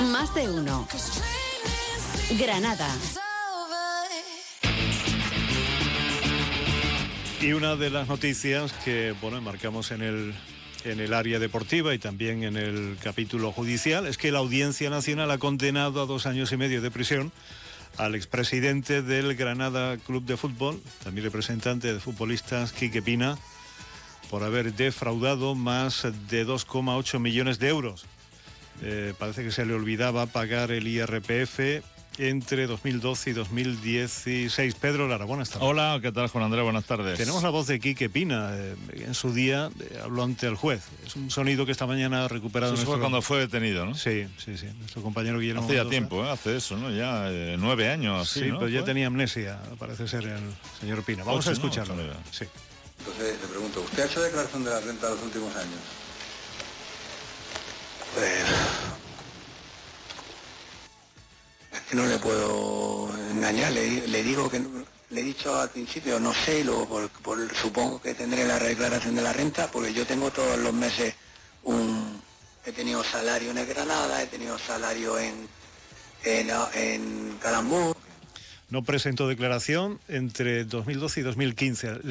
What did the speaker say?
Más de uno. Granada. Y una de las noticias que, enmarcamos en el área deportiva y también en el capítulo judicial es que la Audiencia Nacional ha condenado a 2 años y medio de prisión al expresidente del Granada Club de Fútbol, también representante de futbolistas, Quique Pina, por haber defraudado más de 2,8 millones de euros. Parece que se le olvidaba pagar el IRPF entre 2012 y 2016. Pedro Lara, buenas tardes. Hola, ¿qué tal, Juan Andrés? Buenas tardes. Tenemos la voz de Quique Pina. En su día habló ante el juez. Es un sonido que esta mañana ha recuperado. Eso fue cuando fue detenido, ¿no? Sí. Nuestro compañero Guillermo Hacía Mendoza. tiempo, hace eso, ¿no? Ya 9 años así, sí, ¿no? pero ya tenía amnesia, parece ser el señor Pina. Vamos a escucharlo. ¿No? Sí. Entonces le pregunto, ¿usted ha hecho declaración de la renta de los últimos años? Pues es que no le puedo engañar, le digo que no, le he dicho al principio no sé, y luego supongo que tendré la declaración de la renta, porque yo tengo todos los meses he tenido salario en el Granada, he tenido salario en Calambur. No presentó declaración entre 2012 y 2015.